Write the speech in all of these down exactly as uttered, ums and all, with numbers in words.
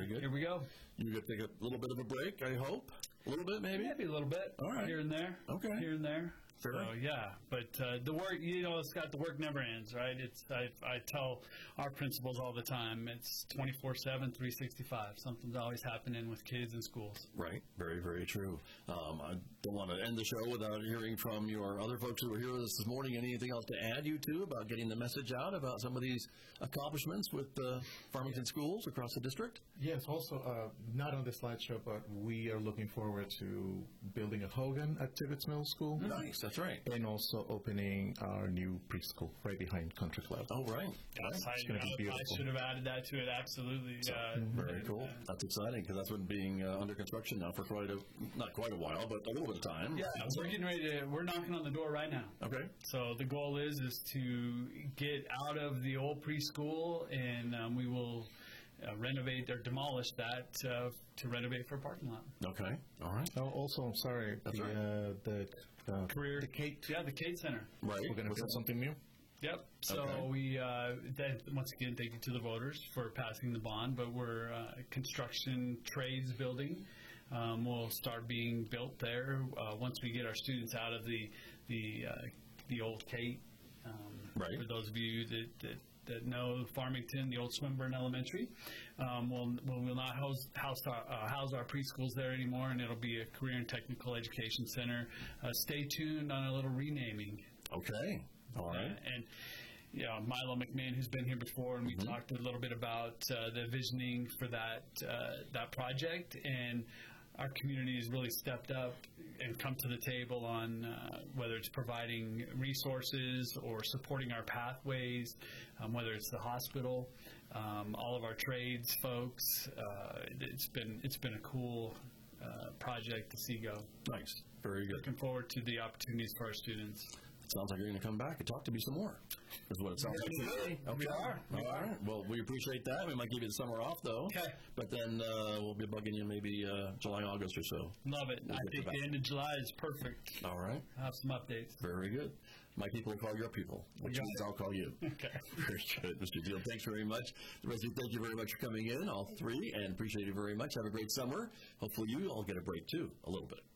good. Here we go. You get to take a little bit of a break, I hope. A little bit, maybe? Maybe a little bit. All right. Here and there. Okay. Here and there. Fair. So, yeah. But uh, the work, you know, Scott, the work never ends, right? It's I, I tell our principals all the time, it's twenty-four seven, three sixty-five. Something's always happening with kids in schools. Right. Very, very true. Um, I don't want to end the show without hearing from your other folks who were here with us this morning. Anything else to add, you two, about getting the message out about some of these accomplishments with uh, Farmington schools across the district? Yes, also, uh, not on the slideshow, but we are looking forward to building a Hogan at Tibbetts Middle School. Nice, that's right. And also opening our new preschool right behind Country Club. Oh, right. Yes, I, gonna be I, I beautiful. should have added that to it, absolutely. Uh, Very cool. That's exciting because that's been being uh, under construction now for quite a, not quite a while, but a little bit of time. Yeah, we're getting ready to, we're knocking on the door right now. Okay. So the goal is is to get out of the old preschool, and um, we will uh, renovate or demolish that uh, to renovate for a parking lot. Okay. All right. Oh, also, I'm sorry, That's the, right. uh, the uh, Career, the Kate. yeah, the Cade Center. Right. We're going to build something new. Yep. So Okay. we, uh, then, once again, thank you to the voters for passing the bond, but we're uh, construction trades building. Um, will start being built there uh, once we get our students out of the the uh, the old Kate. Um, Right. For those of you that, that, that know Farmington, the old Swinburne Elementary, um, we'll, we'll, we'll not house, house, our, uh, house our preschools there anymore, and it'll be a career and technical education center. Uh, stay tuned on a little renaming. Okay. All right. Uh, and you know, Milo McMahon, who's been here before, and we Mm-hmm. talked a little bit about uh, the visioning for that uh, that project, and our community has really stepped up and come to the table on uh, whether it's providing resources or supporting our pathways, um, whether it's the hospital, um, all of our trades folks. Uh, it's been it's been a cool uh, project to see go. Nice. Very good. Looking forward to the opportunities for our students. Sounds like you're going to come back and talk to me some more. Is what it sounds like. Absolutely. Okay. We are. We All right. Well, we appreciate that. We might give you the summer off, though. Okay. But then uh, we'll be bugging you maybe uh, July, August or so. Love it. We'll I get you think back. the end of July is perfect. All right. I'll have some updates. Very good. My people will call your people, which got means I'll call you. Okay. Very good, Mister Deal. Thanks very much. The rest of you, thank you very much for coming in, all three, and appreciate you very much. Have a great summer. Hopefully you all get a break, too, a little bit.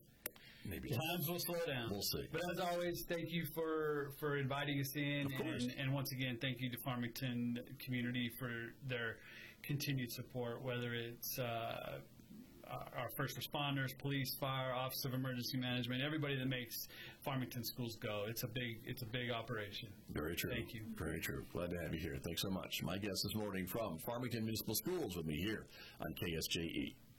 Maybe. Times will slow down. We'll see. But as always, thank you for, for inviting us in. Of course. And, and once again, thank you to Farmington community for their continued support, whether it's uh, our first responders, police, fire, Office of Emergency Management, everybody that makes Farmington schools go. It's a big, it's a big operation. Very true. Thank you. Very true. Glad to have you here. Thanks so much. My guest this morning from Farmington Municipal Schools with me here on K S J E.